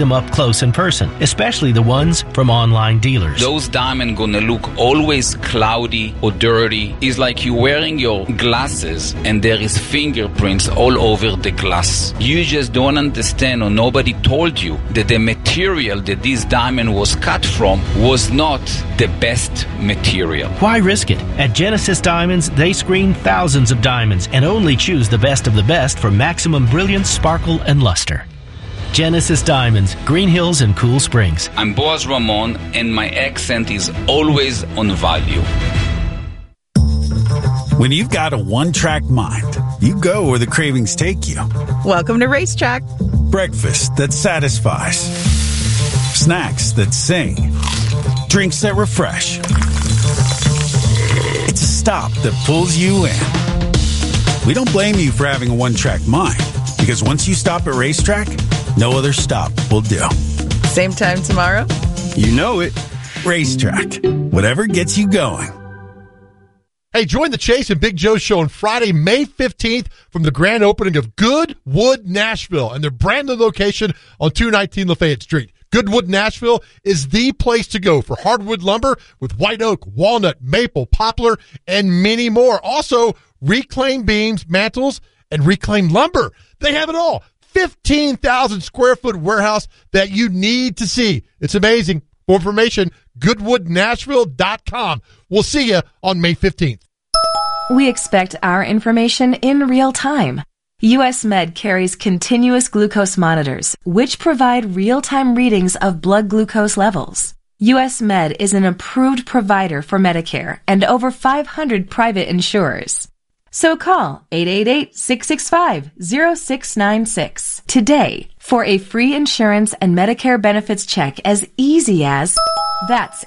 them up close in person, especially the ones from online dealers. Those diamonds gonna look always cloudy or dirty. It's like you're wearing your glasses and there is fingerprints all over the glass. You just don't understand, or nobody told you that the material that this diamond was cut from was not the best material. Why risk it? At Genesis Diamonds, they screen thousands of diamonds and only choose the best of the best for maximum brilliance, sparkle, and luster. Genesis Diamonds, Green Hills and Cool Springs. I'm Boaz Ramon, and my accent is always on value. When you've got a one-track mind, you go where the cravings take you. Welcome to Racetrack. Breakfast that satisfies. Snacks that sing. Drinks that refresh. It's a stop that pulls you in. We don't blame you for having a one-track mind, because once you stop at Racetrack, no other stop will do. Same time tomorrow? You know it. Racetrack. Whatever gets you going. Hey, join the Chase and Big Joe show on Friday, May 15th from the grand opening of Goodwood Nashville and their brand new location on 219 Lafayette Street. Goodwood Nashville is the place to go for hardwood lumber with white oak, walnut, maple, poplar, and many more. Also, reclaimed beams, mantles, and reclaimed lumber. They have it all. 15,000 square foot warehouse that you need to see. It's amazing. For information, goodwoodnashville.com. We'll see you on May 15th. We expect our information in real time. US Med carries continuous glucose monitors, which provide real-time readings of blood glucose levels. US Med is an approved provider for Medicare and over 500 private insurers. So call 888-665-0696 today for a free insurance and Medicare benefits check as easy as... That's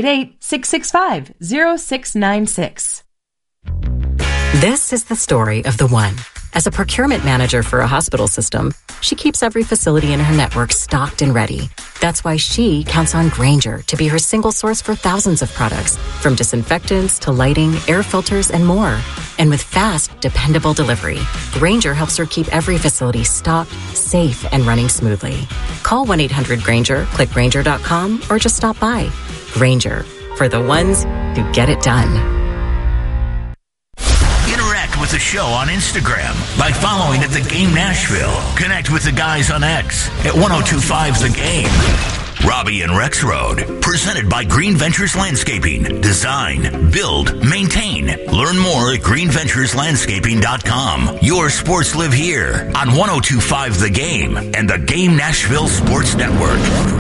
888-665-0696. This is the story of the one. As a procurement manager for a hospital system, she keeps every facility in her network stocked and ready. That's why she counts on Grainger to be her single source for thousands of products, from disinfectants to lighting, air filters, and more. And with fast, dependable delivery, Grainger helps her keep every facility stocked, safe, and running smoothly. Call 1-800-GRAINGER, click Grainger.com, or just stop by. Grainger, for the ones who get it done. Interact with the show on Instagram by following at The Game Nashville. Connect with the guys on X at 1025 The Game. Robbie and Rex Road, presented by Green Ventures Landscaping. Design, build, maintain. Learn more at greenventureslandscaping.com. Your sports live here on 1025 The Game and the Game Nashville Sports Network.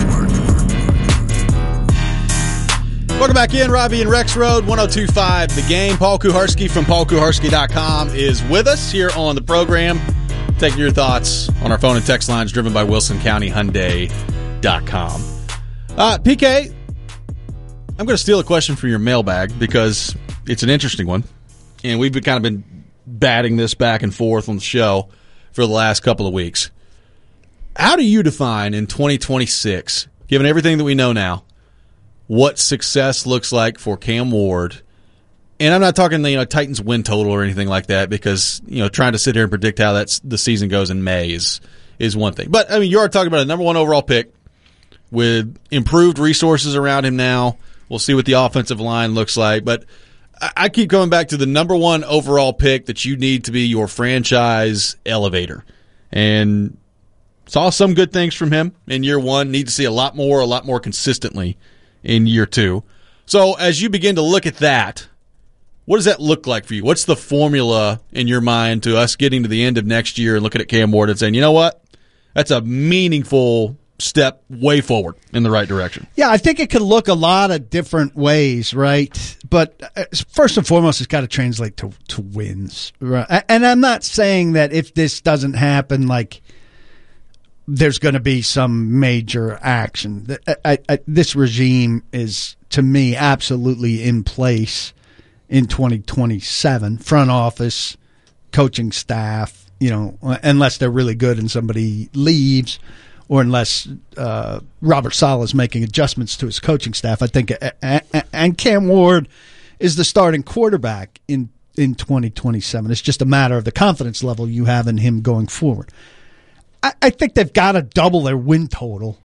Welcome back in. Robbie and Rex Road, 1025 The Game. Paul Kuharsky from paulkuharsky.com is with us here on the program, taking your thoughts on our phone and text lines driven by WilsonCountyHyundai.com. PK, I'm going to steal a question from your mailbag because it's an interesting one, and we've kind of been batting this back and forth on the show for the last couple of weeks. How do you define in 2026, given everything that we know now, what success looks like for Cam Ward? And I'm not talking Titans win total or anything like that, because trying to sit here and predict how the season goes in May is one thing. But I mean, you are talking about a number one overall pick with improved resources around him now. We'll see what the offensive line looks like. But I keep going back to the number one overall pick that you need to be your franchise elevator. And saw some good things from him in year one. Need to see a lot more consistently in year two. So as you begin to look at that, what does that look like for you? What's the formula in your mind to us getting to the end of next year and looking at Cam Ward and saying, you know what? That's a meaningful step way forward in the right direction. Yeah, I think it could look a lot of different ways, right? But first and foremost, it's got to translate to wins. Right? And I'm not saying that if this doesn't happen, like, there's going to be some major action. This regime is, to me, absolutely in place in 2027. Front office, coaching staff, unless they're really good and somebody leaves, or unless Robert Saleh is making adjustments to his coaching staff, I think, and Cam Ward is the starting quarterback in 2027. It's just a matter of the confidence level you have in him going forward. I think they've got to double their win total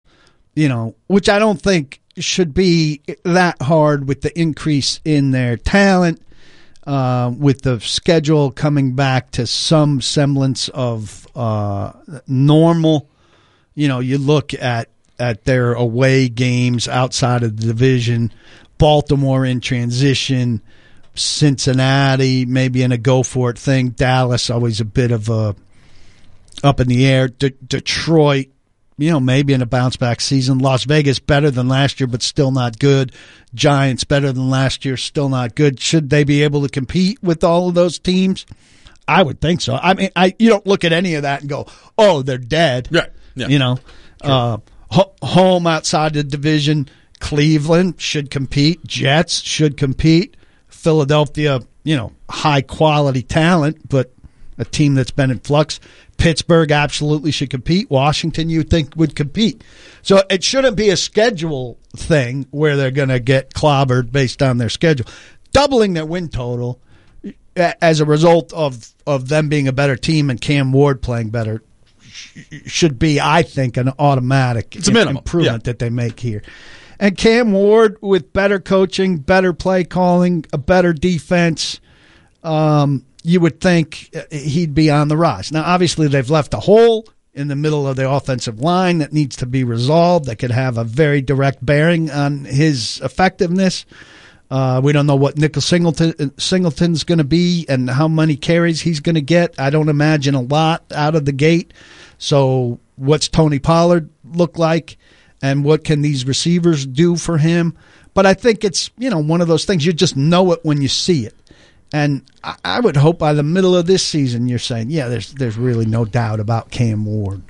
which I don't think should be that hard with the increase in their talent, with the schedule coming back to some semblance of normal. You look at their away games outside of the division, Baltimore in transition, Cincinnati maybe in a go-for-it thing, Dallas always a bit of a up in the air, Detroit, maybe in a bounce-back season. Las Vegas better than last year, but still not good. Giants better than last year, still not good. Should they be able to compete with all of those teams? I would think so. I mean, you don't look at any of that and go, oh, they're dead. Right. Yeah. Home outside the division, Cleveland should compete. Jets should compete. Philadelphia, high-quality talent, but a team that's been in flux. Pittsburgh absolutely should compete. Washington, you think, would compete. So it shouldn't be a schedule thing where they're going to get clobbered based on their schedule. Doubling their win total as a result of them being a better team and Cam Ward playing better should be, I think, an automatic improvement that they make here. And Cam Ward, with better coaching, better play calling, a better defense, you would think he'd be on the rise. Now, obviously, they've left a hole in the middle of the offensive line that needs to be resolved. That could have a very direct bearing on his effectiveness. We don't know what Nickel Singleton's going to be and how many carries he's going to get. I don't imagine a lot out of the gate. So what's Tony Pollard look like, and what can these receivers do for him? But I think it's one of those things, you just know it when you see it. And I would hope by the middle of this season you're saying, yeah, there's really no doubt about Cam Ward.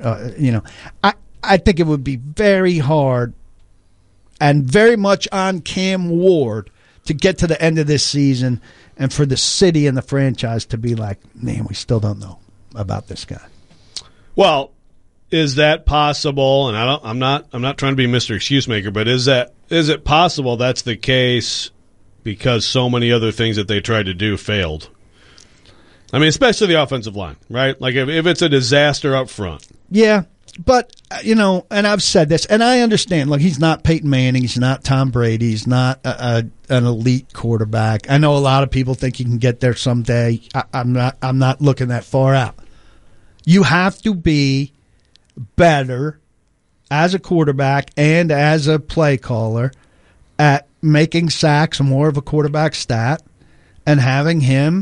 I think it would be very hard and very much on Cam Ward to get to the end of this season and for the city and the franchise to be like, man, we still don't know about this guy. Well, is that possible? And I'm not trying to be Mr. Excuse Maker, but is it possible that's the case because so many other things that they tried to do failed? I mean, especially the offensive line, right? Like if it's a disaster up front. Yeah, but, and I've said this, and I understand. Look, he's not Peyton Manning. He's not Tom Brady. He's not an elite quarterback. I know a lot of people think he can get there someday. I'm not looking that far out. You have to be better as a quarterback and as a play caller at making sacks more of a quarterback stat and having him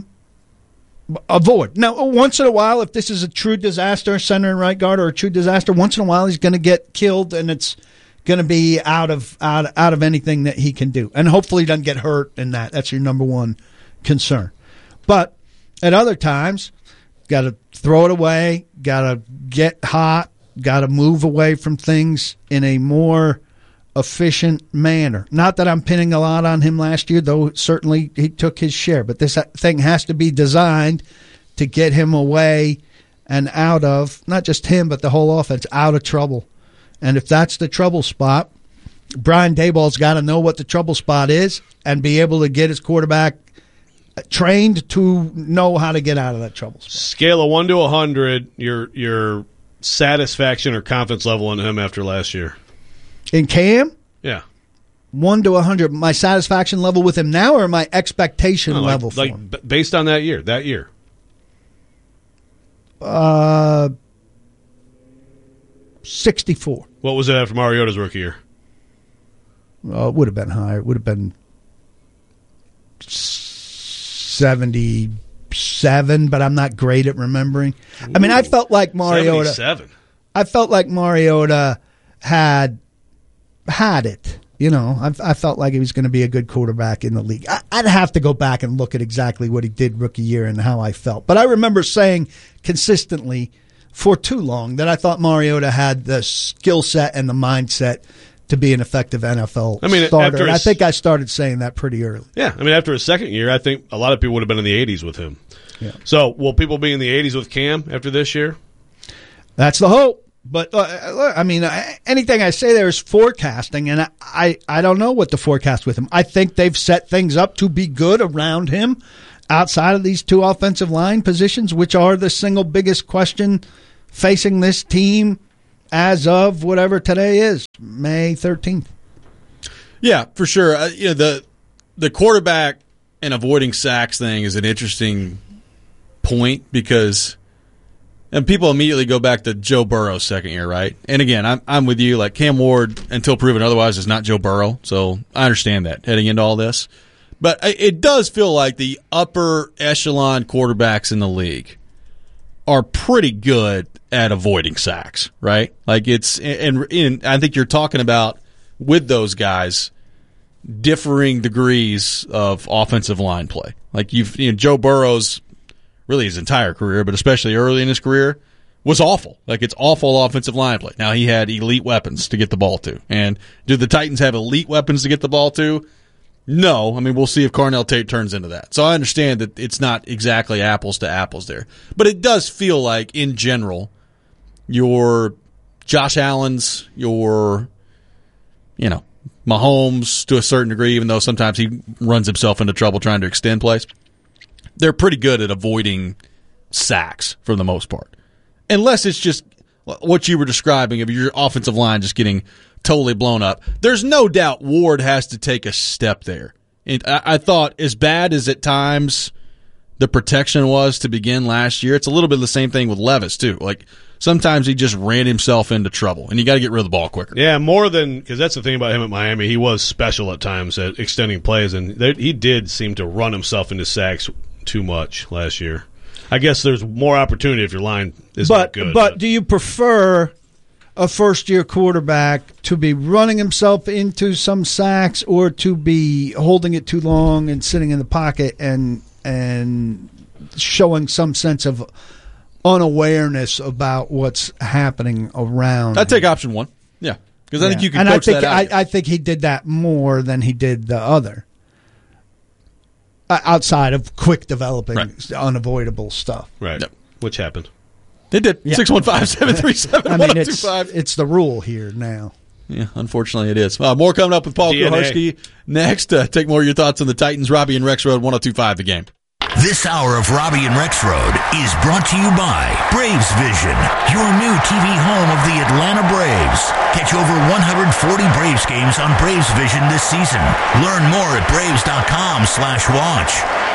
avoid. Now, once in a while, if this is a true disaster, center and right guard, or a true disaster, once in a while he's going to get killed, and it's going to be out of anything that he can do. And hopefully he doesn't get hurt in that. That's your number one concern. But at other times, got to throw it away, got to get hot, got to move away from things in a more efficient manner. Not that I'm pinning a lot on him last year, though certainly he took his share. But this thing has to be designed to get him away and out of, not just him, but the whole offense, out of trouble. And if that's the trouble spot, Brian Daboll's got to know what the trouble spot is and be able to get his quarterback trained to know how to get out of that trouble spot. Scale of 1 to 100, your satisfaction or confidence level on him after last year. In Cam? Yeah. 1 to 100. My satisfaction level with him now, or my expectation level for him? Based on that year. 64. What was it after Mariota's rookie year? It would have been higher. It would have been 77, but I'm not great at remembering. Ooh, I mean, I felt like Mariota. 77. I felt like Mariota had it. I felt like he was going to be a good quarterback in the league. I'd have to go back and look at exactly what he did rookie year and how I felt. But I remember saying consistently for too long that I thought Mariota had the skill set and the mindset to be an effective NFL starter. And I think I started saying that pretty early. Yeah, I mean, after his second year, I think a lot of people would have been in the 80s with him. Yeah. So will people be in the 80s with Cam after this year? That's the hope. But, I mean, anything I say there is forecasting, and I don't know what to forecast with him. I think they've set things up to be good around him outside of these two offensive line positions, which are the single biggest question facing this team as of whatever today is, May 13th. Yeah, for sure. The quarterback and avoiding sacks thing is an interesting point because and people immediately go back to Joe Burrow's second year, right? And again, I'm with you. Like Cam Ward, until proven otherwise, is not Joe Burrow. So I understand that heading into all this. But it does feel like the upper echelon quarterbacks in the league are pretty good at avoiding sacks, right? Like and I think you're talking about with those guys differing degrees of offensive line play. Like Joe Burrow's really his entire career, but especially early in his career, was awful. Like it's awful offensive line play. Now he had elite weapons to get the ball to. And do the Titans have elite weapons to get the ball to? No. I mean, we'll see if Carnell Tate turns into that. So I understand that it's not exactly apples to apples there. But it does feel like, in general, your Josh Allen's, your, Mahomes to a certain degree, even though sometimes he runs himself into trouble trying to extend plays, they're pretty good at avoiding sacks for the most part. Unless it's just what you were describing of your offensive line just getting totally blown up. There's no doubt Ward has to take a step there. And I thought as bad as at times the protection was to begin last year, it's a little bit of the same thing with Levis too. Like sometimes he just ran himself into trouble, and you got to get rid of the ball quicker. Yeah, more than because that's the thing about him at Miami. He was special at times at extending plays, and he did seem to run himself into sacks too much last year. I guess there's more opportunity if your line is not good. But do you prefer a first-year quarterback to be running himself into some sacks or to be holding it too long and sitting in the pocket and showing some sense of unawareness about what's happening around? I'd take option one. Yeah, because I think you can coach that out. I think he did that more than he did the other. Outside of quick developing, unavoidable stuff. Right. Yep. Which happened. It did. 615-737-1025. It's the rule here now. Yeah, unfortunately it is. More coming up with Paul Kuharsky next. Take more of your thoughts on the Titans. Robbie and Rex Road, 102.5 The Game. This hour of Robbie and Rex Road is brought to you by Braves Vision, your new TV home of the Atlanta Braves. Catch over 140 Braves games on Braves Vision this season. Learn more at braves.com/watch.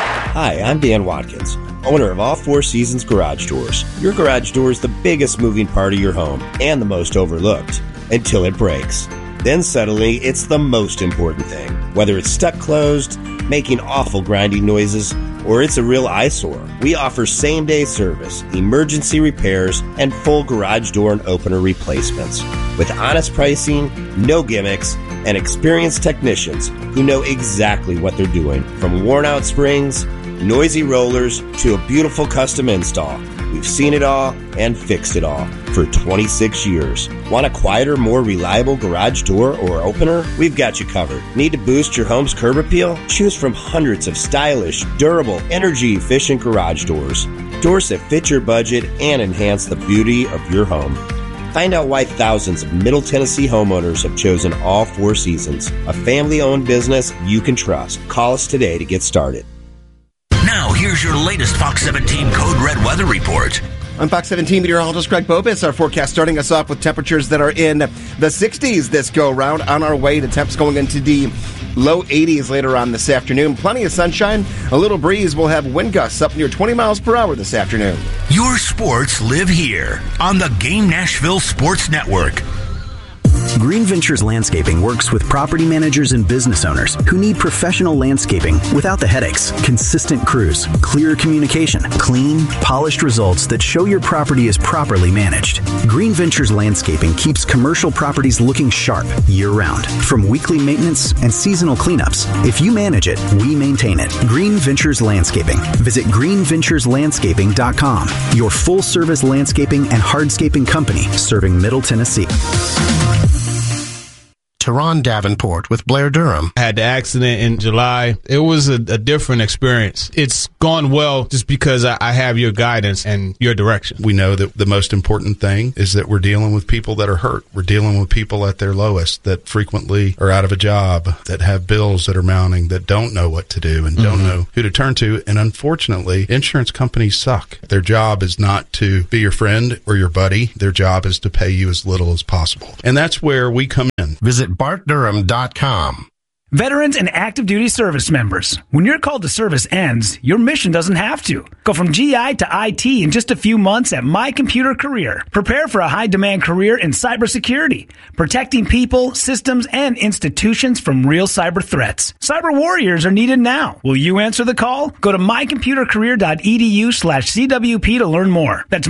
Hi, I'm Dan Watkins, owner of All Four Seasons Garage Doors. Your garage door is the biggest moving part of your home and the most overlooked until it breaks. Then suddenly, it's the most important thing. Whether it's stuck closed, making awful grinding noises, or it's a real eyesore, we offer same-day service, emergency repairs, and full garage door and opener replacements. With honest pricing, no gimmicks, and experienced technicians who know exactly what they're doing. From worn-out springs, noisy rollers, to a beautiful custom install. We've seen it all and fixed it all for 26 years. Want a quieter, more reliable garage door or opener? We've got you covered. Need to boost your home's curb appeal? Choose from hundreds of stylish, durable, energy-efficient garage doors. Doors that fit your budget and enhance the beauty of your home. Find out why thousands of Middle Tennessee homeowners have chosen All Four Seasons, a family-owned business you can trust. Call us today to get started. Now, here's your latest Fox 17 Code Red weather report. I'm Fox 17 meteorologist Greg Bobis. Our forecast starting us off with temperatures that are in the 60s this go-around. On our way to temps going into the low 80s later on this afternoon. Plenty of sunshine, a little breeze. We'll have wind gusts up near 20 miles per hour this afternoon. Your sports live here on the Game Nashville Sports Network. Green Ventures Landscaping works with property managers and business owners who need professional landscaping without the headaches, consistent crews, clear communication, clean, polished results that show your property is properly managed. Green Ventures Landscaping keeps commercial properties looking sharp year-round, from weekly maintenance and seasonal cleanups. If you manage it, we maintain it. Green Ventures Landscaping. Visit greenventureslandscaping.com, your full-service landscaping and hardscaping company serving Middle Tennessee. Teron Davenport with Blair Durham. I had the accident in July. It was a different experience. It's gone well just because I have your guidance and your direction. We know that the most important thing is that we're dealing with people that are hurt. We're dealing with people at their lowest that frequently are out of a job, that have bills that are mounting, that don't know what to do and don't know who to turn to. And unfortunately, insurance companies suck. Their job is not to be your friend or your buddy. Their job is to pay you as little as possible. And that's where we come in. Visit BartDurham.com. Veterans and active duty service members, when your call to service ends, your mission doesn't have to. Go from GI to IT in just a few months at My Computer Career. Prepare for a high-demand career in cybersecurity, protecting people, systems, and institutions from real cyber threats. Cyber warriors are needed now. Will you answer the call? Go to mycomputercareer.edu/CWP to learn more. That's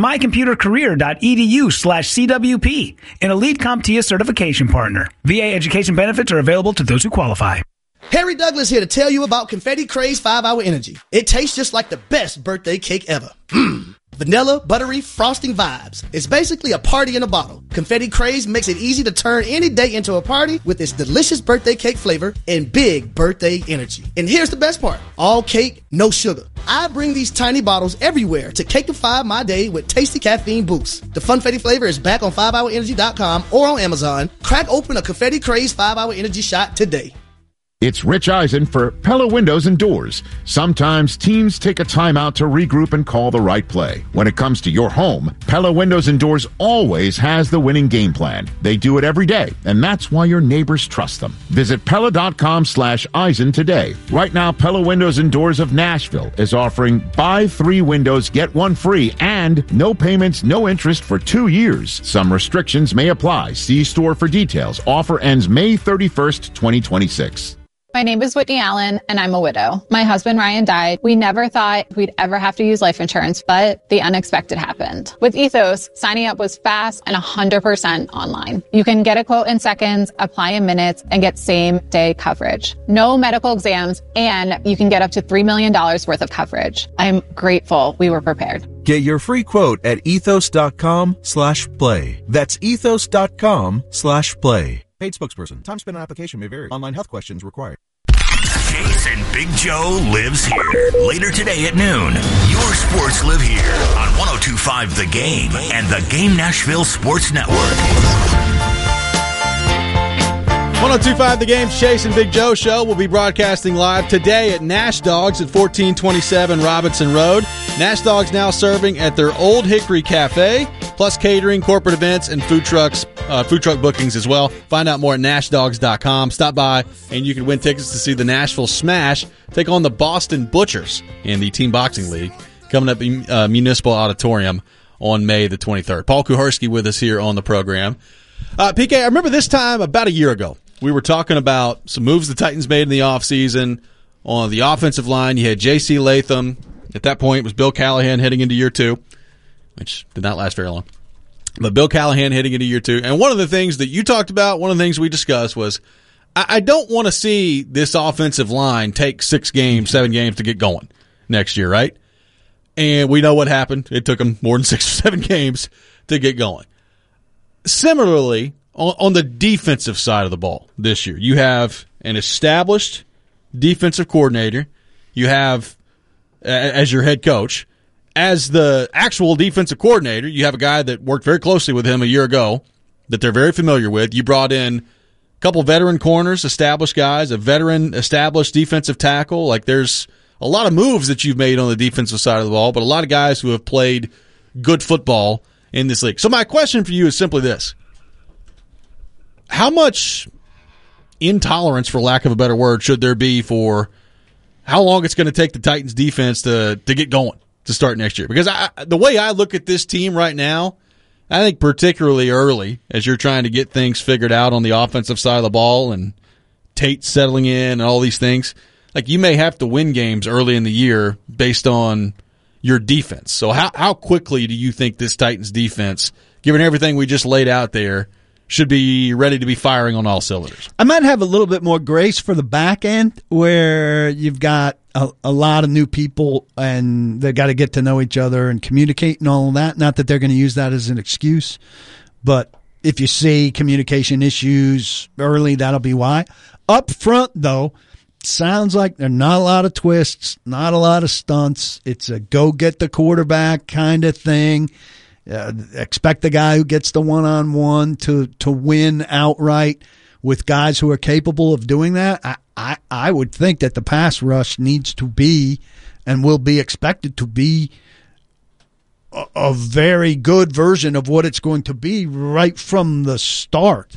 mycomputercareer.edu/CWP, an Elite CompTIA certification partner. VA education benefits are available to those who qualify. Harry Douglas here to tell you about Confetti Craze 5-Hour Energy. It tastes just like the best birthday cake ever. Vanilla, buttery, frosting vibes. It's basically a party in a bottle. Confetti Craze makes it easy to turn any day into a party with its delicious birthday cake flavor and big birthday energy. And here's the best part. All cake, no sugar. I bring these tiny bottles everywhere to cakeify my day with tasty caffeine boosts. The Funfetti flavor is back on 5hourenergy.com or on Amazon. Crack open a Confetti Craze 5-Hour Energy shot today. It's Rich Eisen for Pella Windows and Doors. Sometimes teams take a timeout to regroup and call the right play. When it comes to your home, Pella Windows and Doors always has the winning game plan. They do it every day, and that's why your neighbors trust them. Visit Pella.com/Eisen today. Right now, Pella Windows and Doors of Nashville is offering buy 3 windows, get 1 free, and no payments, no interest for 2 years. Some restrictions may apply. See store for details. Offer ends May 31st, 2026. My name is Whitney Allen, and I'm a widow. My husband, Ryan, died. We never thought we'd ever have to use life insurance, but the unexpected happened. With Ethos, signing up was fast and 100% online. You can get a quote in seconds, apply in minutes, and get same-day coverage. No medical exams, and you can get up to $3 million worth of coverage. I'm grateful we were prepared. Get your free quote at ethos.com/play. That's ethos.com/play. Paid spokesperson. Time spent on application may vary. Online health questions required. Chase and Big Joe lives here. Later today at noon, your sports live here on 102.5 The Game and the Game Nashville Sports Network. 102.5 The Game's Chase and Big Joe show will be broadcasting live today at Nash Dogs at 1427 Robinson Road. Nash Dogs now serving at their Old Hickory Cafe, plus catering, corporate events, and food truck bookings as well. Find out more at nashdogs.com. Stop by, and you can win tickets to see the Nashville Smash take on the Boston Butchers in the Team Boxing League coming up in Municipal Auditorium on May the 23rd. Paul Kuharsky with us here on the program. PK, I remember this time about a year ago, we were talking about some moves the Titans made in the offseason. On the offensive line, you had J.C. Latham. At that point, it was Bill Callahan heading into year 2, which did not last very long. But Bill Callahan heading into year 2. And one of the things that you talked about, one of the things we discussed was, I don't want to see this offensive line take 6 games, 7 games to get going next year, right? And we know what happened. It took them more than 6 or 7 games to get going. Similarly, on the defensive side of the ball this year, you have an established defensive coordinator. You have, as your head coach, as the actual defensive coordinator, you have a guy that worked very closely with him a year ago that they're very familiar with. You brought in a couple veteran corners, established guys, a veteran established defensive tackle. Like, there's a lot of moves that you've made on the defensive side of the ball, but a lot of guys who have played good football in this league. So my question for you is simply this. How much intolerance, for lack of a better word, should there be for how long it's going to take the Titans defense to get going to start next year? Because the way I look at this team right now, I think particularly early, as you're trying to get things figured out on the offensive side of the ball and Tate settling in and all these things, like, you may have to win games early in the year based on your defense. So how quickly do you think this Titans defense, given everything we just laid out there, should be ready to be firing on all cylinders? I might have a little bit more grace for the back end, where you've got a lot of new people and they've got to get to know each other and communicate and all of that. Not that they're going to use that as an excuse, but if you see communication issues early, that'll be why. Up front, though, sounds like there's not a lot of twists, not a lot of stunts. It's a go get the quarterback kind of thing. Expect the guy who gets the one-on-one to win outright with guys who are capable of doing that. I would think that the pass rush needs to be and will be expected to be a very good version of what it's going to be right from the start.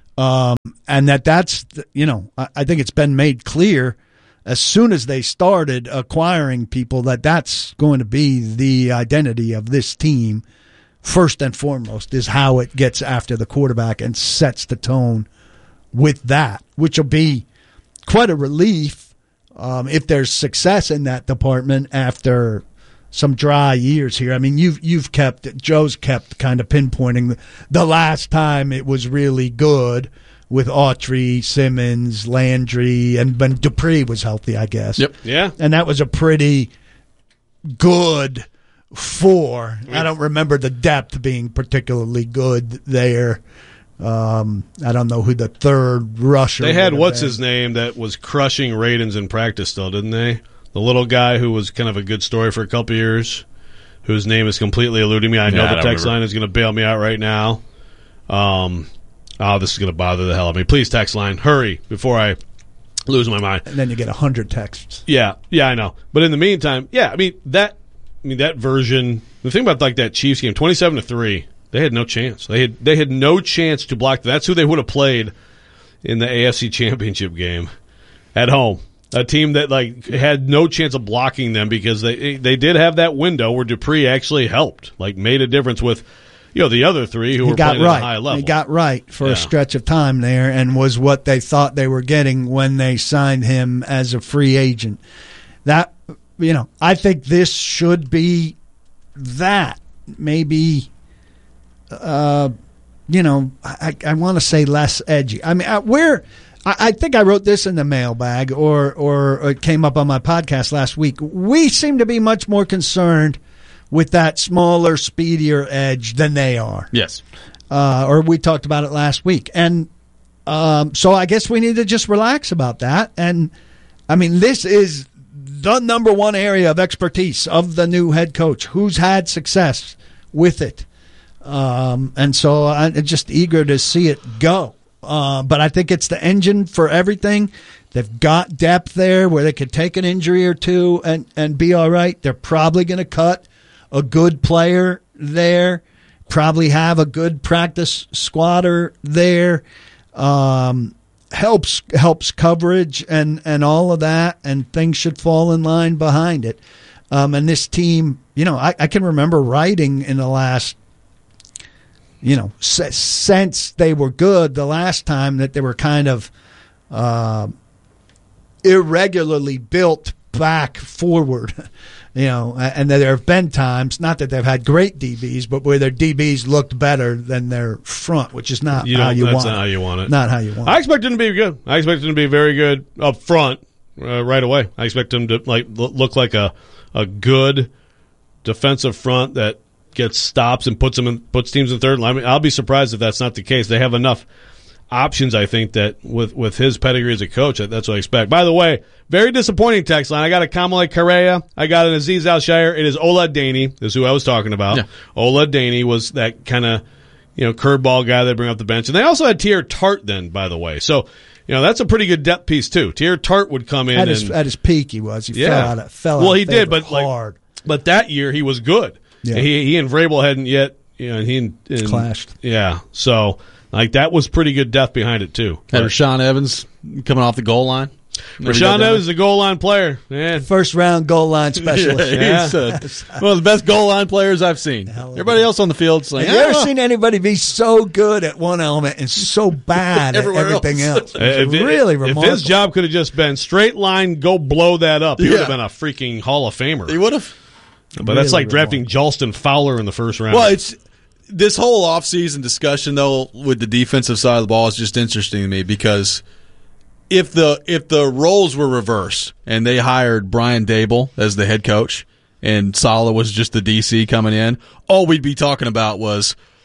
And that's, I think it's been made clear as soon as they started acquiring people that that's going to be the identity of this team. First and foremost is how it gets after the quarterback and sets the tone with that, which will be quite a relief if there's success in that department after some dry years here. I mean, Joe's kept kind of pinpointing the last time it was really good with Autry, Simmons, Landry, and when Dupree was healthy, I guess. Yep. Yeah. And that was a pretty good 4. I don't remember the depth being particularly good there. I don't know who the third rusher. They had his name that was crushing Radins in practice, though, didn't they? The little guy who was kind of a good story for a couple years, whose name is completely eluding me. I know the text line is going to bail me out right now. This is going to bother the hell out of me. Please, text line, hurry before I lose my mind. And then you get 100 texts. Yeah, I know. But in the meantime, that version. The thing about like that Chiefs game, 27-3, they had no chance. They had no chance to block. That's who they would have played in the AFC Championship game at home. A team that had no chance of blocking them because they did have that window where Dupree actually helped, made a difference with the other three who were playing at a high level. He got right for a stretch of time there and was what they thought they were getting when they signed him as a free agent. That I think this should be that. Maybe I want to say less edgy. I mean, I think I wrote this in the mailbag or it came up on my podcast last week. We seem to be much more concerned with that smaller, speedier edge than they are. Yes. Or we talked about it last week. And so I guess we need to just relax about that. And, I mean, this is the number one area of expertise of the new head coach who's had success with it. And so I'm just eager to see it go. But I think it's the engine for everything. They've got depth there where they could take an injury or two and be all right. They're probably going to cut a good player there, probably have a good practice squatter there. Helps coverage and all of that, and things should fall in line behind it. And this team, I can remember writing in the last since they were good the last time that they were kind of irregularly built back forward, and there have been times, not that they've had great DBs, but where their DBs looked better than their front, which is not how you want it. That's not how you want it. Not how you want it. I expect them to be good. I expect them to be very good up front right away. I expect them to look like a good defensive front that gets stops and puts teams in third line. I mean, I'll be surprised if that's not the case. They have enough options, I think, that with his pedigree as a coach, that's what I expect. By the way, very disappointing text line. I got a Kamalei Correa. I got an Aziz Al-Shire. It is Ola Daney, is who I was talking about. Yeah. Ola Daney was that kind of curveball guy they bring up the bench. And they also had Tier Tart then, by the way. So, that's a pretty good depth piece, too. Tier Tart would come in. At his peak, he was. He fell out. Well, he did, but hard. But that year, he was good. Yeah. He and Vrabel hadn't yet, clashed. Yeah, so that was pretty good depth behind it too. Had Rashaan Evans coming off the goal line. Rashaan Evans is a goal line player. Man. First round goal line specialist. He's one of the best goal line players I've seen. Everybody else on the field's like, have you ever seen anybody be so good at one element and so bad at everything else? Really remarkable. If his job could have just been straight line, go blow that up, he would have been a freaking Hall of Famer. He would have. But that's like drafting Jalston Fowler in the first round. Well, it's this whole offseason discussion, though, with the defensive side of the ball is just interesting to me because if the roles were reversed and they hired Brian Daboll as the head coach and Saleh was just the DC coming in, all we'd be talking about was,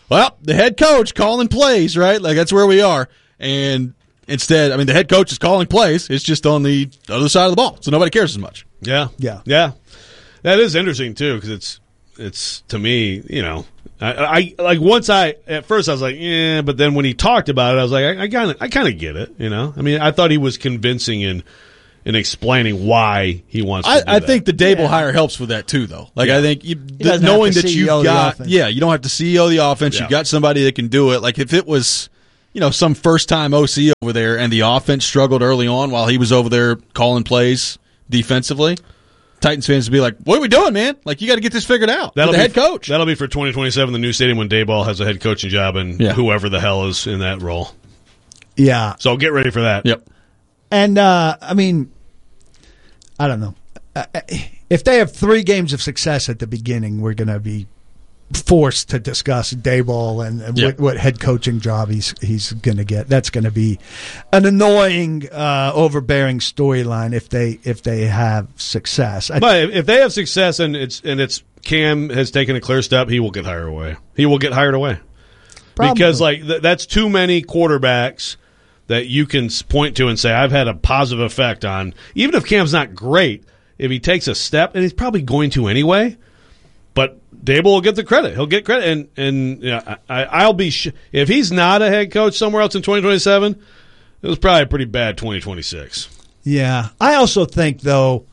well, the head coach calling plays, right? Like, that's where we are. And instead, I mean, the head coach is calling plays. It's just on the other side of the ball, so nobody cares as much. Yeah. That is interesting too, because it's to me, you know, I like at first I was like, yeah, but then when he talked about it, I was like, I kind of get it, you know. I mean, I thought he was convincing in explaining why he wants to do I that. think the Dable hire helps with that too, though. Like, I think doesn't knowing have to that you've CEO the got, offense. you don't have to CEO the offense. You've got somebody that can do it. Like, if it was, some first-time OC over there and the offense struggled early on while he was over there calling plays defensively, Titans fans would be like, what are we doing, man? Like, you got to get this figured out. The head coach. That'll be for 2027, the new stadium, when Dayball has a head coaching job and whoever the hell is in that role. Yeah. So get ready for that. Yep. And, I mean, I don't know. If they have 3 games of success at the beginning, we're going to be forced to discuss Dayball and what head coaching job he's going to get. That's going to be an annoying, overbearing storyline if they have success. But if they have success and it's Cam has taken a clear step, he will get hired away. He will get hired away. Probably. Because that's too many quarterbacks that you can point to and say, I've had a positive effect on, even if Cam's not great, if he takes a step, and he's probably going to anyway, but Dable will get the credit. He'll get credit, and I'll be if he's not a head coach somewhere else in 2027, it was probably a pretty bad 2026. Yeah. I also think, though,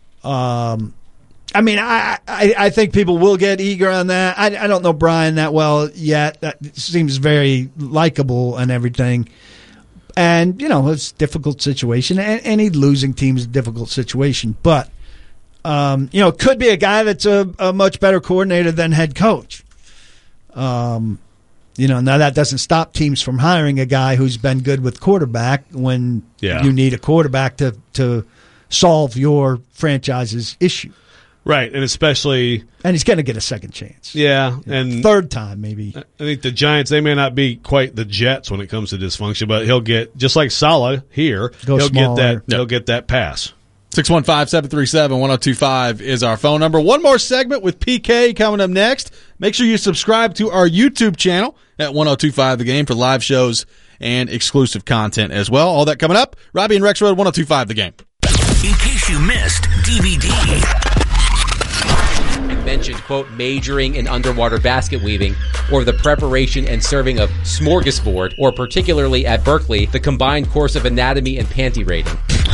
I mean, I think people will get eager on that. I don't know Brian that well yet. That seems very likable and everything. And, it's a difficult situation. And any losing team is a difficult situation. But, it could be a guy that's a much better coordinator than head coach. Now that doesn't stop teams from hiring a guy who's been good with quarterback when you need a quarterback to solve your franchise's issue. Right, and especially... And he's going to get a second chance. Yeah, and... Third time, maybe. I think the Giants, they may not be quite the Jets when it comes to dysfunction, but he'll get, just like Saleh here, he'll get that pass. 615-737-1025 is our phone number. One more segment with PK coming up next. Make sure you subscribe to our YouTube channel at 1025 The Game for live shows and exclusive content as well. All that coming up. Robbie and Rex Road, 1025 The Game. In case you missed DVD. Mentioned, quote, majoring in underwater basket weaving, or the preparation and serving of smorgasbord, or particularly at Berkeley, the combined course of anatomy and panty rating.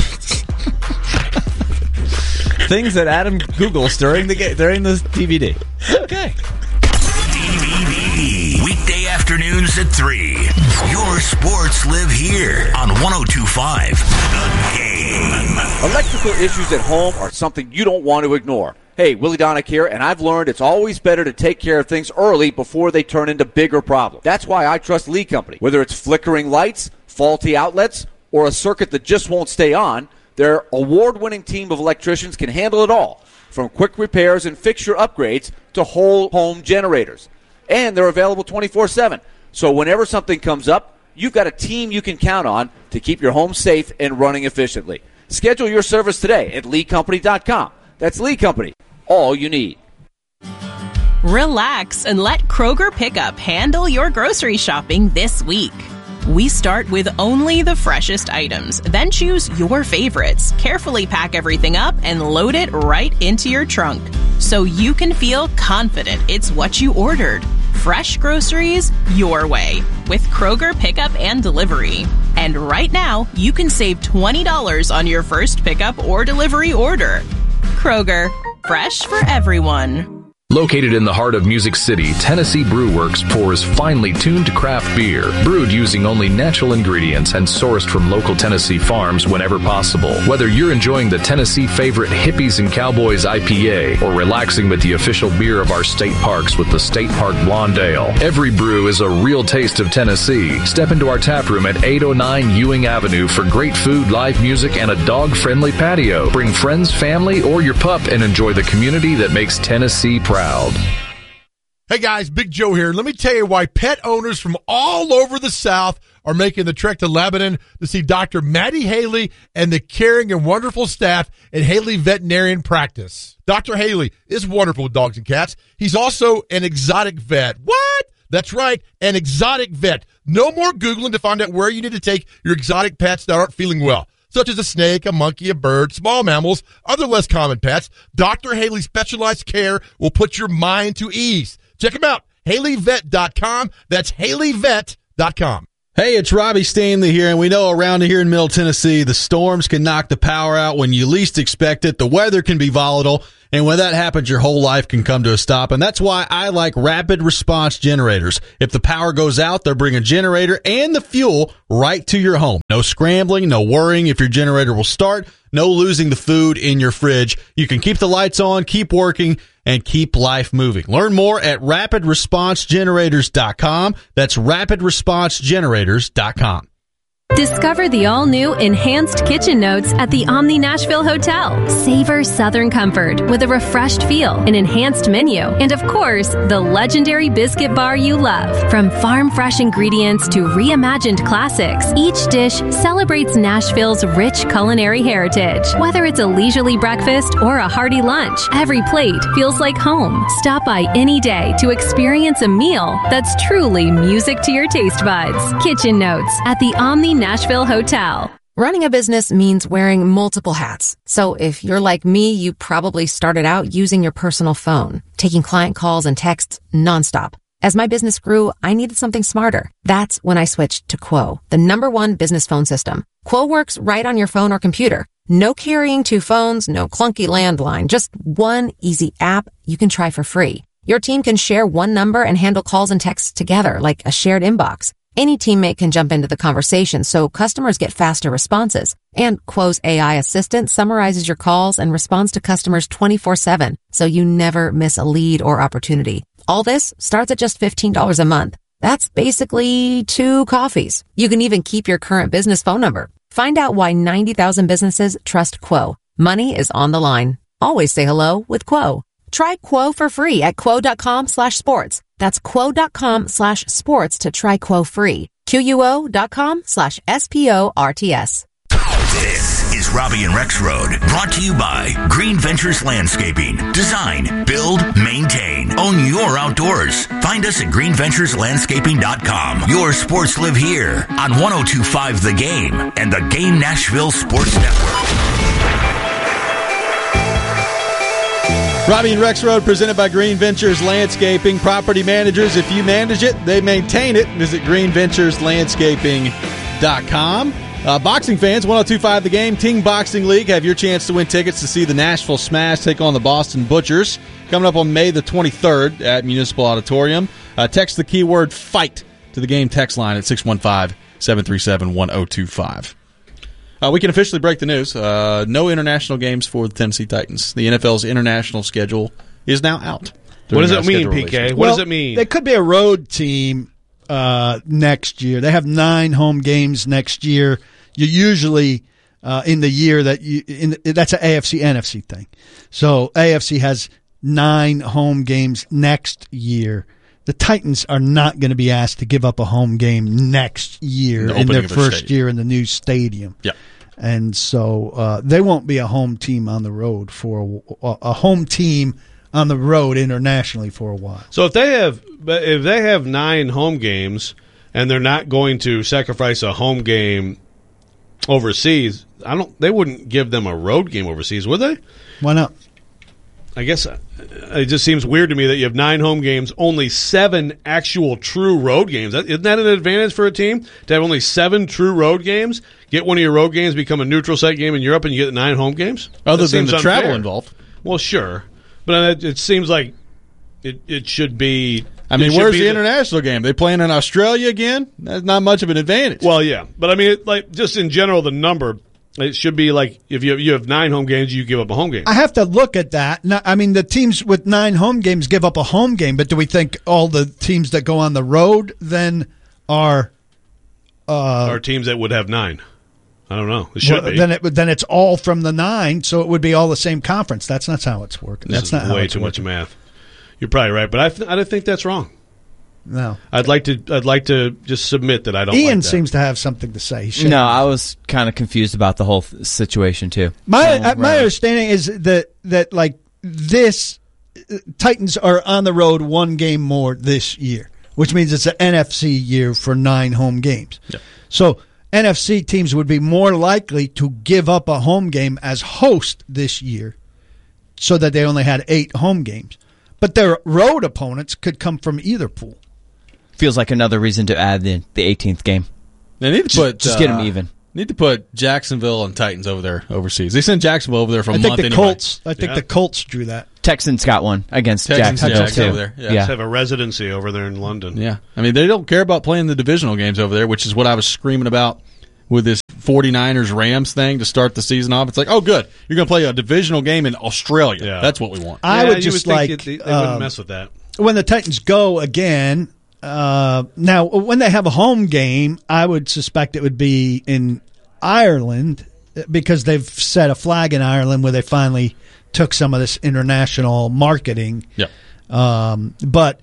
Things that Adam Googles during the DVD. Okay. DVD. Weekday afternoons at 3. Your sports live here on 1025 The Game. Electrical issues at home are something you don't want to ignore. Hey, Willie Donick here, and I've learned it's always better to take care of things early before they turn into bigger problems. That's why I trust Lee Company. Whether it's flickering lights, faulty outlets, or a circuit that just won't stay on, their award-winning team of electricians can handle it all, from quick repairs and fixture upgrades to whole home generators. And they're available 24/7. So whenever something comes up, you've got a team you can count on to keep your home safe and running efficiently. Schedule your service today at LeeCompany.com. That's Lee Company. All you need. Relax and let Kroger Pickup handle your grocery shopping this week. We start with only the freshest items, then choose your favorites, carefully pack everything up, and load it right into your trunk so you can feel confident it's what you ordered. Fresh groceries your way with Kroger Pickup and Delivery. And right now, you can save $20 on your first pickup or delivery order. Kroger, fresh for everyone. Located in the heart of Music City, Tennessee Brew Works pours finely tuned craft beer, brewed using only natural ingredients and sourced from local Tennessee farms whenever possible. Whether you're enjoying the Tennessee favorite Hippies and Cowboys IPA or relaxing with the official beer of our state parks with the State Park Blonde Ale, every brew is a real taste of Tennessee. Step into our tap room at 809 Ewing Avenue for great food, live music, and a dog-friendly patio. Bring friends, family, or your pup and enjoy the community that makes Tennessee proud. Hey guys, Big Joe here. Let me tell you why pet owners from all over the South are making the trek to Lebanon to see Dr. Maddie Haley and the caring and wonderful staff at Haley Veterinarian Practice. Dr. Haley is wonderful with dogs and cats. He's also an exotic vet. What? That's right, an exotic vet. No more Googling to find out where you need to take your exotic pets that aren't feeling well, such as a snake, a monkey, a bird, small mammals, other less common pets. Dr. Haley's specialized care will put your mind to ease. Check them out, HaleyVet.com. That's HaleyVet.com. Hey, it's Robbie Stanley here, and we know around here in Middle Tennessee, the storms can knock the power out when you least expect it. The weather can be volatile, and when that happens, your whole life can come to a stop, and that's why I like rapid response generators. If the power goes out, they'll bring a generator and the fuel right to your home. No scrambling, no worrying if your generator will start, no losing the food in your fridge. You can keep the lights on, keep working, and keep life moving. Learn more at rapidresponsegenerators.com. That's rapidresponsegenerators.com. Discover the all-new Enhanced Kitchen Notes at the Omni Nashville Hotel. Savor Southern comfort with a refreshed feel, an enhanced menu, and of course, the legendary biscuit bar you love. From farm-fresh ingredients to reimagined classics, each dish celebrates Nashville's rich culinary heritage. Whether it's a leisurely breakfast or a hearty lunch, every plate feels like home. Stop by any day to experience a meal that's truly music to your taste buds. Kitchen Notes at the Omni Nashville Hotel. Running a business means wearing multiple hats. So if you're like me, you probably started out using your personal phone, taking client calls and texts nonstop. As my business grew, I needed something smarter. That's when I switched to Quo, the #1 business phone system. Quo works right on your phone or computer. No carrying 2 phones, no clunky landline, just one easy app you can try for free. Your team can share one number and handle calls and texts together like a shared inbox. Any teammate can jump into the conversation, so customers get faster responses. And Quo's AI assistant summarizes your calls and responds to customers 24/7, so you never miss a lead or opportunity. All this starts at just $15 a month. That's basically 2 coffees. You can even keep your current business phone number. Find out why 90,000 businesses trust Quo. Money is on the line. Always say hello with Quo. Try Quo for free at quo.com/sports. That's quo.com/sports to try Quo free. QUO.com/SPORTS. This is Robbie and Rex Road, brought to you by Green Ventures Landscaping. Design, build, maintain. Own your outdoors. Find us at greenventureslandscaping.com. Your sports live here on 102.5 The Game and the Game Nashville Sports Network. Robbie and Rex Road, presented by Green Ventures Landscaping. Property managers, if you manage it, they maintain it. Visit greenventureslandscaping.com. Boxing fans, 102.5 The Game, Ting Boxing League. Have your chance to win tickets to see the Nashville Smash take on the Boston Butchers. Coming up on May the 23rd at Municipal Auditorium. Text the keyword FIGHT to the game text line at 615-737-1025. We can officially break the news. No international games for the Tennessee Titans. The NFL's international schedule is now out. What does it mean, PK? What does it mean? They could be a road team next year. They have 9 home games next year. You usually in the year that that's an AFC NFC thing. So AFC has 9 home games next year. The Titans are not going to be asked to give up a home game next year in their first year in the new stadium. Yeah. And so they won't be a home team on the road for a home team on the road internationally for a while. So if they have 9 home games and they're not going to sacrifice a home game overseas, they wouldn't give them a road game overseas, would they? Why not? I guess it just seems weird to me that you have 9 home games, only 7 actual true road games. Isn't that an advantage for a team to have only 7 true road games? Get one of your road games, become a neutral site game in Europe, and you get 9 home games? Other than the travel involved. Well, sure. But it seems like it should be... I mean, where's the international game? They playing in Australia again? That's not much of an advantage. Well, yeah. But, I mean, just in general, the number... It should be like if you have 9 home games, you give up a home game. I have to look at that. I mean, the teams with 9 home games give up a home game, but do we think all the teams that go on the road then are teams that would have 9? I don't know. It should be. Then it's all from the 9, so it would be all the same conference. That's not how it's working. That's not way too much math. You're probably right, but I don't think that's wrong. No, I'd like to just submit that I don't. Ian like that. seems to have something to say. No, I was kind of confused about the whole situation too. My understanding is that like this, Titans are on the road 1 game more this year. which means it's an NFC year for 9 home games. Yeah. So NFC teams would be more likely to give up a home game as host this year so that they only had 8 home games. But their road opponents could come from either pool. Feels like another reason to add the 18th game. They need to put just get them even. Need to put Jacksonville and Titans over there overseas. They sent Jacksonville over there for a month the anyway. Colts. I think the Colts drew that. Texans got one against Jacksonville too. over there. Just have a residency over there in London. Yeah. I mean, they don't care about playing the divisional games over there, which is what I was screaming about with this 49ers-Rams thing to start the season off. It's like, oh, good. You're going to play a divisional game in Australia. Yeah. That's what we want. I would just think like they wouldn't mess with that. When the Titans go again, now when they have a home game, I would suspect it would be in Ireland because they've set a flag in Ireland where they finally took some of this international marketing. Yeah. But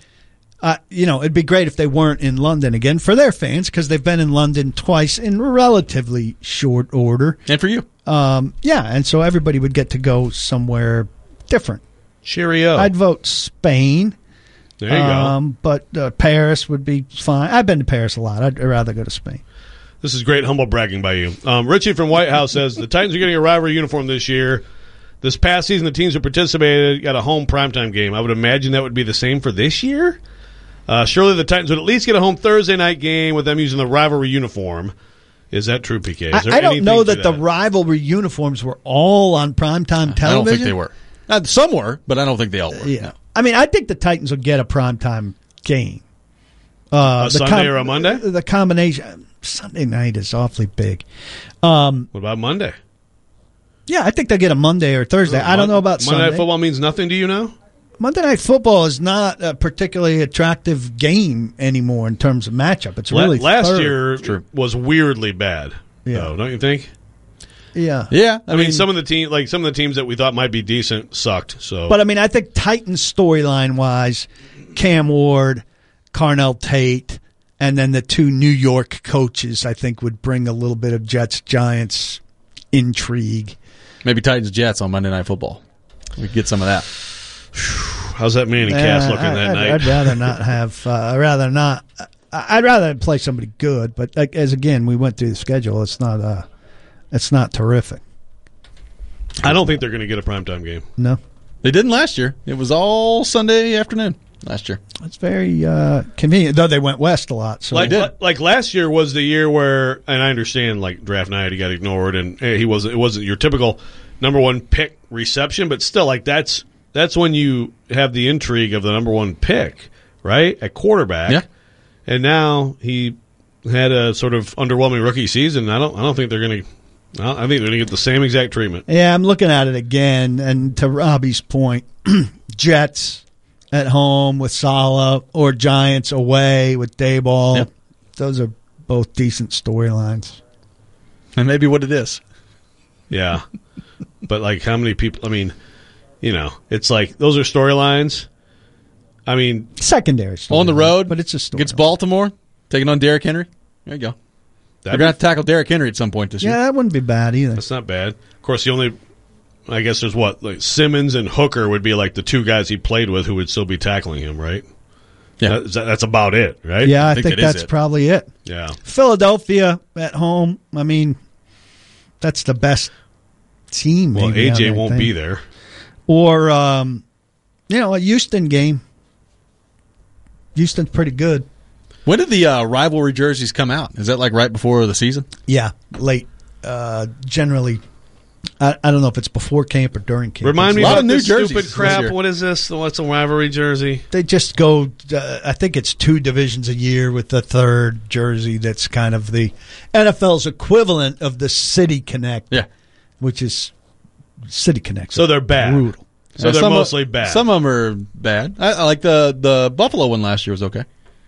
it'd be great if they weren't in London again for their fans because they've been in London twice in relatively short order. And for you. And so everybody would get to go somewhere different. Cheerio. I'd vote Spain. There you go. But Paris would be fine. I've been to Paris a lot. I'd rather go to Spain. This is great humble bragging by you. Richie from White House says, the Titans are getting a rivalry uniform this year. This past season, the teams who participated got a home primetime game. I would imagine that would be the same for this year. Surely the Titans would at least get a home Thursday night game with them using the rivalry uniform. Is that true, PK? Is there I don't know anything that the rivalry uniforms were all on primetime television. I don't think they were. Some were, but I don't think they all were. Yeah. I mean, I think the Titans would get a primetime game. A Sunday or a Monday? The combination. Sunday night is awfully big. What about Monday? Yeah, I think they'll get a Monday or Thursday. I don't know about Monday Sunday. Night Football means nothing to you now? Monday Night Football is not a particularly attractive game anymore in terms of matchup. It's really last year was weirdly bad. Though, don't you think? Yeah. Yeah. I mean, some of the teams that we thought might be decent sucked. So, but I mean, I think Titans storyline wise, Cam Ward, Carnell Tate, and then the 2 New York coaches, I think would bring a little bit of Jets-Giants intrigue. Maybe Titans-Jets on Monday Night Football. We could get some of that. How's that Manning cast looking that night? I'd rather not have. I'd rather play somebody good. But as again, we went through the schedule. It's not terrific. I don't think they're going to get a primetime game. No, they didn't last year. It was all Sunday afternoon last year. That's very convenient. Though they went west a lot. So like last year was the year where, and I understand like draft night he got ignored, and it wasn't your typical number 1 pick reception, but still like that's when you have the intrigue of the number 1 pick, right, at quarterback. Yeah. And now he had a sort of underwhelming rookie season. I don't think they're going to. I think they're going to get the same exact treatment. Yeah, I'm looking at it again, and to Robbie's point, Jets at home with Saleh or Giants away with Dayball. Yep. Those are both decent storylines. And maybe what it is. Yeah. But, like, how many people – I mean, it's like those are storylines. I mean – secondary story. On the road. But it's a story. Gets Baltimore, taking on Derrick Henry. There you go. They're going to have to tackle Derrick Henry at some point this year. Yeah, that wouldn't be bad either. That's not bad. Of course, I guess there's like Simmons and Hooker would be like the 2 guys he played with who would still be tackling him, right? Yeah. That's about it, right? Yeah, I think that's probably it. Yeah. Philadelphia at home, I mean, that's the best team. Well, maybe AJ won't be there. Or, a Houston game. Houston's pretty good. When did the rivalry jerseys come out? Is that like right before the season? Yeah, late. Generally, I don't know if it's before camp or during camp. Remind me about this stupid jerseys crap. What is this? What's a rivalry jersey? They just go, I think it's 2 divisions a year with the 3rd jersey that's kind of the NFL's equivalent of the City Connect. Yeah. Which is City Connect. So they're bad. Brutal. So they're mostly bad. Some of them are bad. I like the Buffalo one last year was okay.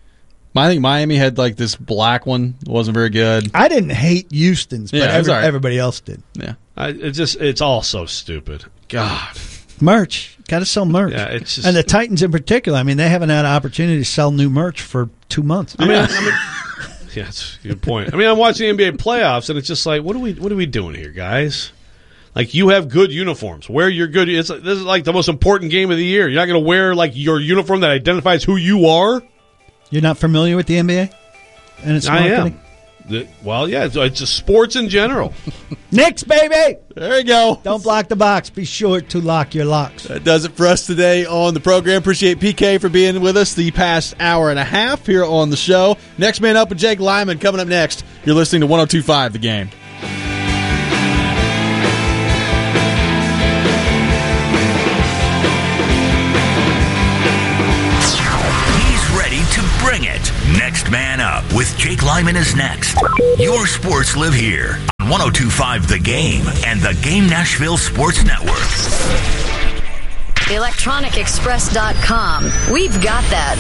I think Miami had like this black one. It wasn't very good. I didn't hate Houston's, but everybody else did. Yeah. It's all so stupid. God. Merch. Got to sell merch. Yeah, it's just, and the Titans in particular, I mean, they haven't had an opportunity to sell new merch for 2 months. I mean, yeah, that's a good point. I mean, I'm watching the NBA playoffs, and it's just like, what are we doing here, guys? Like, you have good uniforms. Wear your good. This is like the most important game of the year. You're not going to wear like your uniform that identifies who you are. You're not familiar with the NBA and its marketing? I am. Well, yeah, it's a sports in general. Knicks, baby! There you go. Don't block the box. Be sure to lock your locks. That does it for us today on the program. Appreciate PK for being with us the past hour and a half here on the show. Next Man Up with Jake Lyman coming up next. You're listening to 102.5 The Game. Bring it. Next Man Up with Jake Lyman is next. Your sports live here on 102.5 The Game and the Game Nashville Sports Network. ElectronicExpress.com. We've got that.